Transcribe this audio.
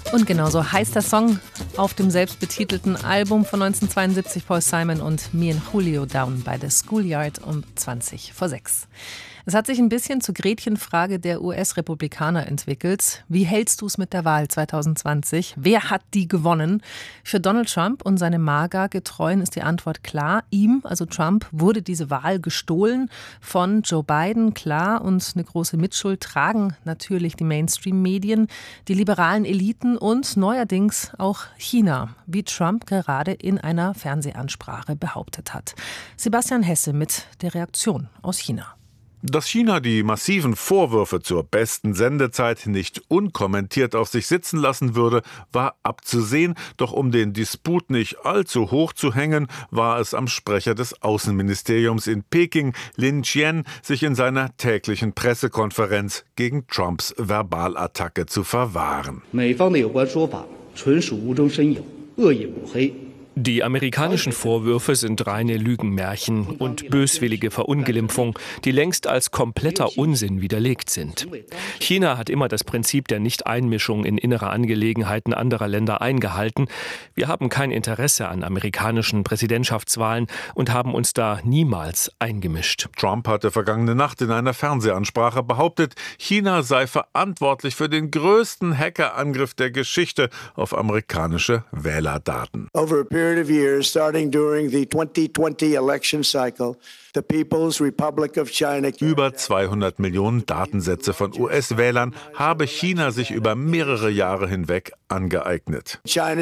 Und genauso heißt der Song auf dem selbstbetitelten Album von 1972, Paul Simon und Me and Julio Down by the Schoolyard um 6:20. Es hat sich ein bisschen zur Gretchenfrage der US-Republikaner entwickelt. Wie hältst du es mit der Wahl 2020? Wer hat die gewonnen? Für Donald Trump und seine MAGA-Getreuen ist die Antwort klar. Ihm, also Trump, wurde diese Wahl gestohlen von Joe Biden, klar. Und eine große Mitschuld tragen natürlich die Mainstream-Medien, die liberalen Eliten und neuerdings auch China, wie Trump gerade in einer Fernsehansprache behauptet hat. Sebastian Hesse mit der Reaktion aus China. Dass China die massiven Vorwürfe zur besten Sendezeit nicht unkommentiert auf sich sitzen lassen würde, war abzusehen. Doch um den Disput nicht allzu hoch zu hängen, war es am Sprecher des Außenministeriums in Peking, Lin Jian, sich in seiner täglichen Pressekonferenz gegen Trumps Verbalattacke zu verwahren. Die amerikanischen Vorwürfe sind reine Lügenmärchen und böswillige Verunglimpfung, die längst als kompletter Unsinn widerlegt sind. China hat immer das Prinzip der Nichteinmischung in innere Angelegenheiten anderer Länder eingehalten. Wir haben kein Interesse an amerikanischen Präsidentschaftswahlen und haben uns da niemals eingemischt. Trump hatte vergangene Nacht in einer Fernsehansprache behauptet, China sei verantwortlich für den größten Hackerangriff der Geschichte auf amerikanische Wählerdaten. Of years, starting during the 2020 election cycle, the People's Republic of China. Über 200 Millionen Datensätze von US-Wählern habe China sich über mehrere Jahre hinweg angeeignet. China